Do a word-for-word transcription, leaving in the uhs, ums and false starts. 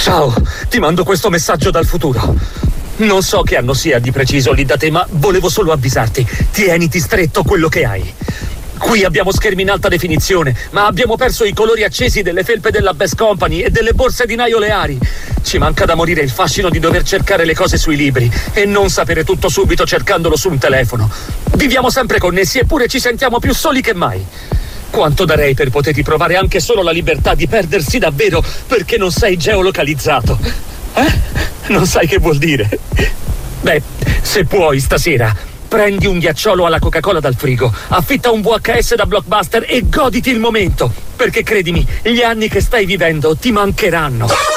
Ciao, ti mando questo messaggio dal futuro. Non so che anno sia di preciso lì da te, ma volevo solo avvisarti. Tieniti stretto quello che hai. Qui abbiamo schermi in alta definizione, ma abbiamo perso i colori accesi delle felpe della Best Company e delle borse di Naio Leari. Ci manca da morire il fascino di dover cercare le cose sui libri e non sapere tutto subito cercandolo su un telefono. Viviamo sempre connessi, eppure ci sentiamo più soli che mai. Quanto darei per poterti provare anche solo la libertà di perdersi davvero perché non sei geolocalizzato. Eh? Non sai che vuol dire? Beh, se puoi stasera, prendi un ghiacciolo alla Coca-Cola dal frigo, affitta un V H S da Blockbuster e goditi il momento, perché credimi, gli anni che stai vivendo ti mancheranno.